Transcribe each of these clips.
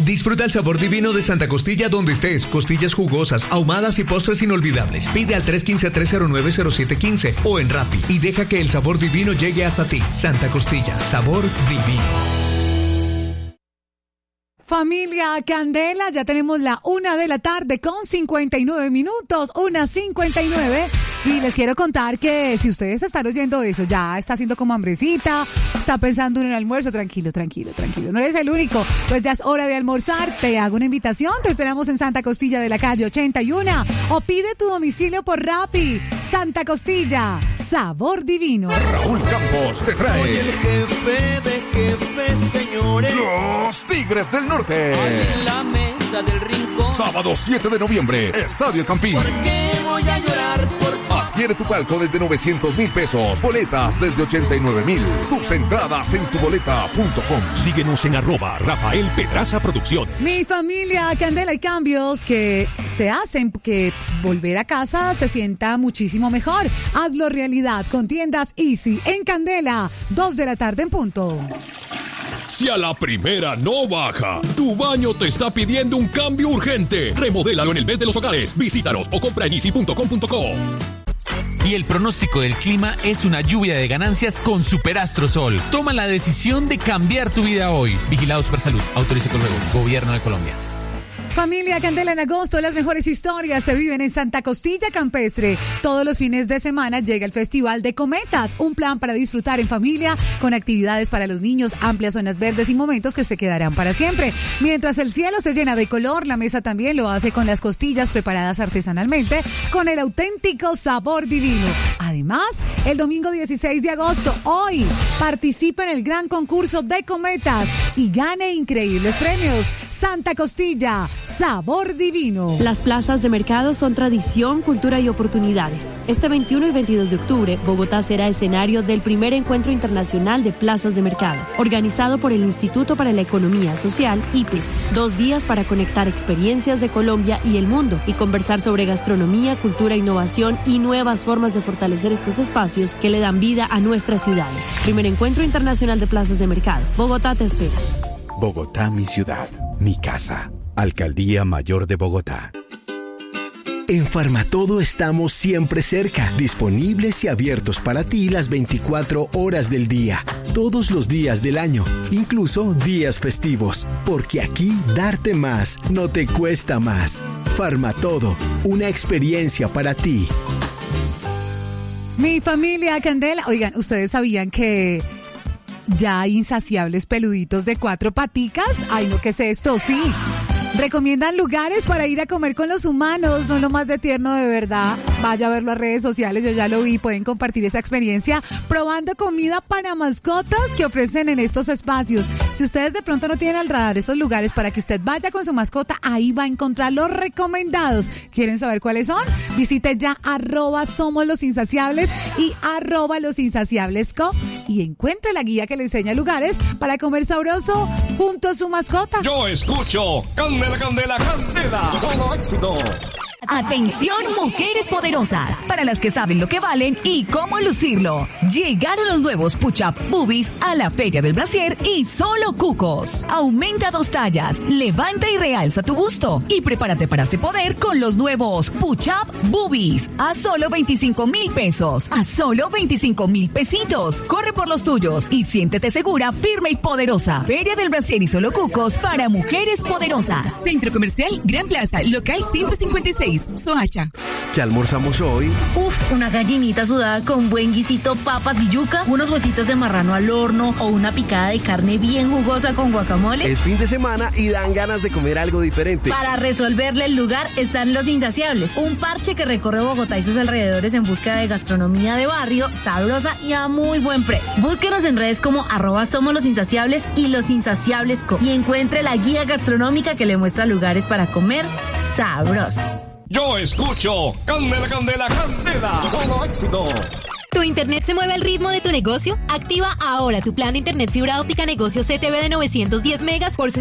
Disfruta el sabor divino de Santa Costilla donde estés. Costillas jugosas, ahumadas y postres inolvidables. Pide al 315-309-0715 o en Rappi y deja que el sabor divino llegue hasta ti. Santa Costilla, sabor divino. Familia Candela, ya tenemos la 1:00 con 59 minutos, 1:59. Y les quiero contar que si ustedes están oyendo eso, ya está haciendo como hambrecita, está pensando en el almuerzo, tranquilo, no eres el único. Pues ya es hora de almorzar, te hago una invitación, te esperamos en Santa Costilla de la calle 81 o pide tu domicilio por Rappi. Santa Costilla, sabor divino. Raúl Campos te trae. Soy el jefe de jefes, señores. Los Tigres del Norte. En la mesa del rincón. Sábado 7 de noviembre, Estadio El Campín. ¿Por qué voy a llorar? Adquiere tu palco desde 900,000 pesos. Boletas desde 89,000. Tus entradas en tuboleta.com. Síguenos en @Rafael Pedraza Producciones. Mi familia Candela, hay cambios que se hacen que volver a casa se sienta muchísimo mejor. Hazlo realidad con tiendas Easy en Candela, 2:00 en punto. Si a la primera no baja, tu baño te está pidiendo un cambio urgente. Remodélalo en el mes de los hogares. Visítanos o compra en easy.com.co. Y el pronóstico del clima es una lluvia de ganancias con Superastrosol. Toma la decisión de cambiar tu vida hoy. Vigilado Supersalud. Autoriza con luego. Gobierno de Colombia. Familia Candela, en agosto las mejores historias se viven en Santa Costilla Campestre. Todos los fines de semana llega el Festival de Cometas, un plan para disfrutar en familia con actividades para los niños, amplias zonas verdes y momentos que se quedarán para siempre. Mientras el cielo se llena de color, la mesa también lo hace con las costillas preparadas artesanalmente con el auténtico sabor divino. Además, el domingo 16 de agosto, hoy, participa en el gran concurso de cometas y gane increíbles premios. Santa Costilla, sabor divino. Las plazas de mercado son tradición, cultura y oportunidades. Este 21 y 22 de octubre, Bogotá será escenario del primer encuentro internacional de plazas de mercado, organizado por el Instituto para la Economía Social, IPES. 2 días para conectar experiencias de Colombia y el mundo y conversar sobre gastronomía, cultura, innovación y nuevas formas de fortalecer estos espacios que le dan vida a nuestras ciudades. Primer encuentro internacional de plazas de mercado. Bogotá te espera. Bogotá, mi ciudad, mi casa. Alcaldía Mayor de Bogotá. En Farmatodo estamos siempre cerca, disponibles y abiertos para ti las 24 horas del día, todos los días del año, incluso días festivos, porque aquí darte más no te cuesta más. Farmatodo, una experiencia para ti. Mi familia Candela, oigan, ¿ustedes sabían que ya hay insaciables peluditos de 4 paticas? Ay, no, ¿qué es esto? Sí. Recomiendan lugares para ir a comer con los humanos, son lo más de tierno de verdad. Vaya a verlo a redes sociales, yo ya lo vi, pueden compartir esa experiencia probando comida para mascotas que ofrecen en estos espacios. Si ustedes de pronto no tienen al radar esos lugares para que usted vaya con su mascota, ahí va a encontrar los recomendados. ¿Quieren saber cuáles son? Visite ya @SomosLosInsaciables y @LosInsaciablesCo y encuentre la guía que le enseña lugares para comer sabroso junto a su mascota. Yo escucho Candela, Candela, Candela. Solo éxito. Atención, mujeres poderosas, para las que saben lo que valen y cómo lucirlo. Llegaron los nuevos Push-Up Boobies a la Feria del Brasier y solo cucos. Aumenta 2 tallas, levanta y realza tu busto y prepárate para este poder con los nuevos Push-Up Boobies a solo 25,000 pesos, a solo 25,000 pesitos. Corre por los tuyos y siéntete segura, firme y poderosa. Feria del Brasier y solo cucos para mujeres poderosas. Centro Comercial Gran Plaza, local 156. Soacha. ¿Qué almorzamos hoy? Uf, una gallinita sudada con buen guisito, papas y yuca, unos huesitos de marrano al horno o una picada de carne bien jugosa con guacamole. Es fin de semana y dan ganas de comer algo diferente. Para resolverle el lugar están Los Insaciables, un parche que recorre Bogotá y sus alrededores en busca de gastronomía de barrio, sabrosa y a muy buen precio. Búsquenos en redes como @SomosLosInsaciables y LosInsaciablesCo y encuentre la guía gastronómica que le muestra lugares para comer sabroso. Yo escucho Candela, Candela, Candela. Solo éxito. ¿Tu internet se mueve al ritmo de tu negocio? Activa ahora tu plan de internet fibra óptica negocio CTV de 910 megas por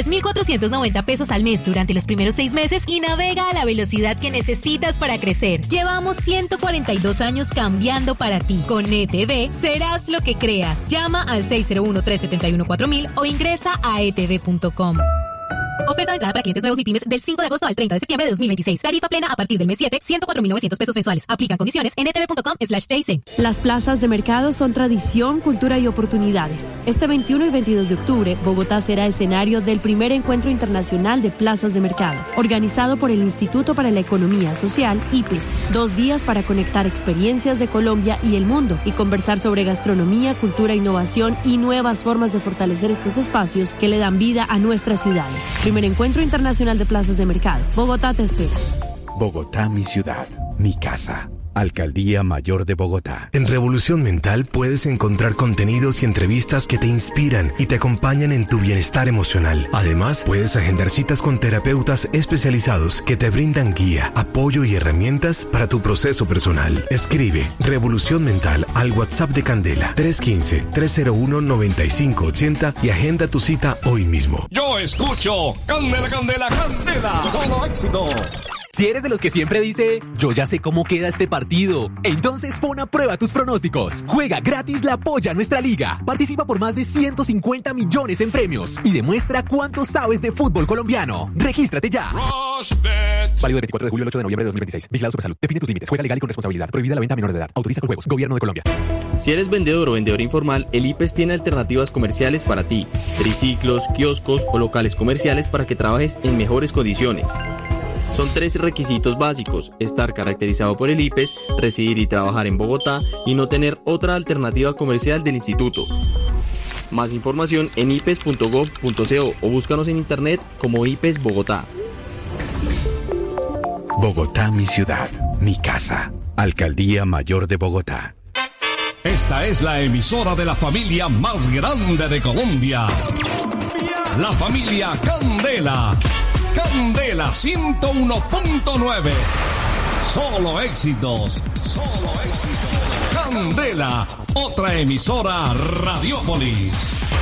73,490 pesos al mes durante los primeros 6 meses y navega a la velocidad que necesitas para crecer. Llevamos 142 años cambiando para ti. Con ETV serás lo que creas. Llama al 601-371-4000 o ingresa a etv.com. Oferta de entrada para clientes nuevos MIPYMES del 5 de agosto al 30 de septiembre de 2026. Tarifa plena a partir del mes 7, 104.900 pesos mensuales. Aplican condiciones en etv.com/TIC. Las plazas de mercado son tradición, cultura y oportunidades. Este 21 y 22 de octubre, Bogotá será escenario del primer encuentro internacional de plazas de mercado, organizado por el Instituto para la Economía Social, IPES. 2 días para conectar experiencias de Colombia y el mundo y conversar sobre gastronomía, cultura, innovación y nuevas formas de fortalecer estos espacios que le dan vida a nuestras ciudades. Primer encuentro internacional de plazas de mercado. Bogotá te espera. Bogotá, mi ciudad, mi casa. Alcaldía Mayor de Bogotá. En Revolución Mental puedes encontrar contenidos y entrevistas que te inspiran y te acompañan en tu bienestar emocional. Además, puedes agendar citas con terapeutas especializados que te brindan guía, apoyo y herramientas para tu proceso personal. Escribe Revolución Mental al WhatsApp de Candela 315-301-9580 y agenda tu cita hoy mismo. Yo escucho Candela, Candela, Candela. Solo éxito. Si eres de los que siempre dice, yo ya sé cómo queda este partido, entonces pon a prueba tus pronósticos. Juega gratis la Polla Nuestra Liga. Participa por más de 150 millones en premios y demuestra cuánto sabes de fútbol colombiano. Regístrate ya. Válido del 24 de julio al 8 de noviembre de 2026. Vigilado Supersalud. Define tus límites. Juega legal y con responsabilidad. Prohibida la venta a menores de edad. Autoriza con juegos. Gobierno de Colombia. Si eres vendedor o vendedor informal, el IPES tiene alternativas comerciales para ti. Triciclos, kioscos o locales comerciales para que trabajes en mejores condiciones. Son 3 requisitos básicos: estar caracterizado por el IPES, residir y trabajar en Bogotá y no tener otra alternativa comercial del instituto. Más información en ipes.gov.co o búscanos en internet como IPES Bogotá. Bogotá, mi ciudad, mi casa. Alcaldía Mayor de Bogotá. Esta es la emisora de la familia más grande de Colombia. La familia Candela. Candela 101.9. Solo éxitos. Solo éxitos. Candela, otra emisora Radiópolis.